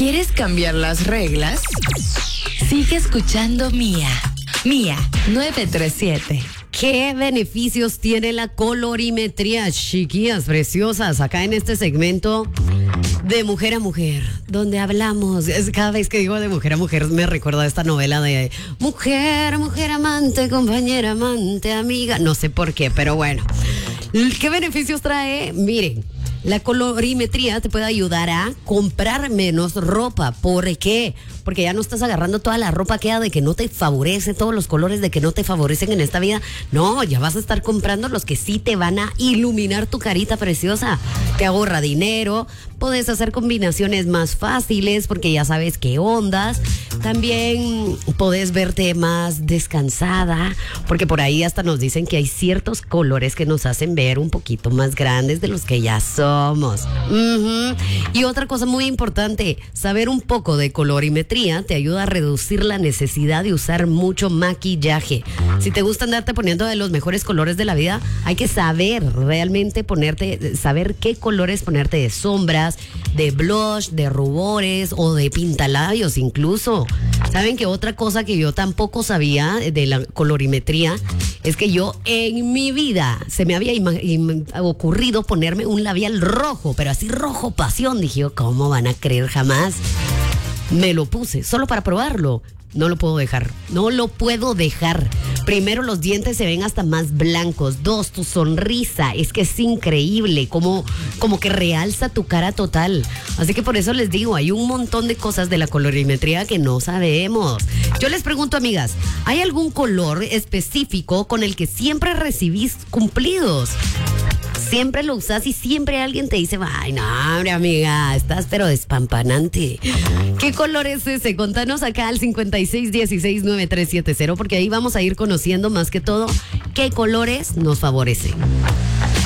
¿Quieres cambiar las reglas? Sigue escuchando Mía 937. ¿Qué beneficios tiene la colorimetría, chiquillas preciosas? Acá en este segmento de Mujer a Mujer, donde hablamos, cada vez que digo de mujer a mujer me recuerda esta novela de mujer, mujer amante, compañera amante, amiga, no sé por qué, pero bueno. ¿Qué beneficios trae? Miren, la colorimetría te puede ayudar a comprar menos ropa. ¿Por qué? Porque ya no estás agarrando toda la ropa que de que no te favorece, todos los colores de que no te favorecen en esta vida. No, ya vas a estar comprando los que sí te van a iluminar tu carita preciosa. Te ahorra dinero, puedes hacer combinaciones más fáciles porque ya sabes qué ondas. También puedes verte más descansada, porque por ahí hasta nos dicen que hay ciertos colores que nos hacen ver un poquito más grandes de los que ya somos. Y otra cosa muy importante, saber un poco de colorimetría te ayuda a reducir la necesidad de usar mucho maquillaje. Si te gusta andarte poniendo de los mejores colores de la vida, hay que saber realmente saber qué colores ponerte de sombras, de blush, de rubores o de pintalabios incluso. ¿Saben que otra cosa que yo tampoco sabía de la colorimetría es que yo en mi vida se me había ocurrido ponerme un labial rojo, pero así rojo pasión? Dije yo, ¿cómo van a creer jamás? Me lo puse solo para probarlo. No lo puedo dejar. Primero, los dientes se ven hasta más blancos. 2, tu sonrisa. Es que es increíble. Como que realza tu cara total. Así que por eso les digo, hay un montón de cosas de la colorimetría que no sabemos. Yo les pregunto, amigas, ¿hay algún color específico con el que siempre recibís cumplidos? Siempre lo usas y siempre alguien te dice, ay, no, hombre, amiga, estás pero despampanante. ¿Qué color es ese? Contanos acá al 56169370, porque ahí vamos a ir conociendo más que todo qué colores nos favorecen.